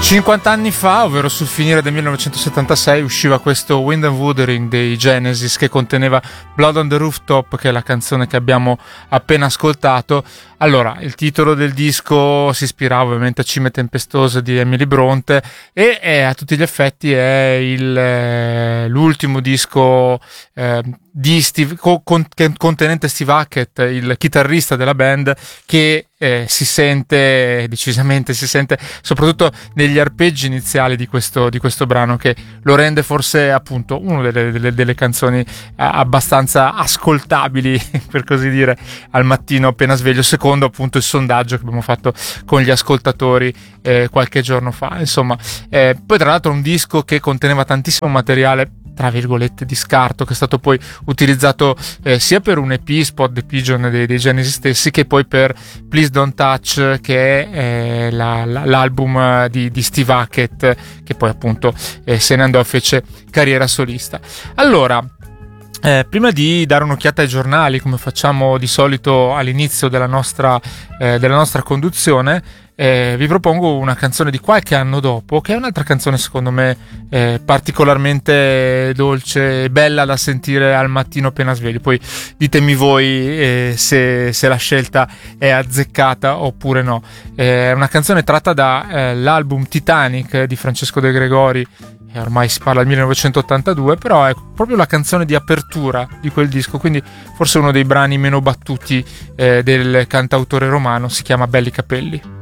50 anni fa, ovvero sul finire del 1976, usciva questo Wind and Wuthering dei Genesis, che conteneva Blood on the Rooftop, che è la canzone che abbiamo appena ascoltato. Allora, il titolo del disco si ispirava ovviamente a Cime tempestose di Emily Bronte e a tutti gli effetti è l'ultimo disco di contenente Steve Hackett, il chitarrista della band, che si sente soprattutto negli arpeggi iniziali di questo brano, che lo rende forse appunto una delle canzoni abbastanza ascoltabili, per così dire, al mattino appena sveglio, secondo appunto il sondaggio che abbiamo fatto con gli ascoltatori qualche giorno fa. Insomma, poi tra l'altro un disco che conteneva tantissimo materiale tra virgolette di scarto, che è stato poi utilizzato sia per un EP, Spot the Pigeon dei Genesis stessi, che poi per Please Don't Touch, che è l'album di Steve Hackett, che poi appunto se ne andò e fece carriera solista. Allora, prima di dare un'occhiata ai giornali, come facciamo di solito all'inizio della nostra conduzione, vi propongo una canzone di qualche anno dopo, che è un'altra canzone secondo me particolarmente dolce e bella da sentire al mattino appena svegli. Poi ditemi voi se la scelta è azzeccata oppure no. È una canzone tratta da l'album Titanic di Francesco De Gregori, ormai si parla del 1982, però è proprio la canzone di apertura di quel disco, quindi forse uno dei brani meno battuti del cantautore romano. Si chiama Belli Capelli.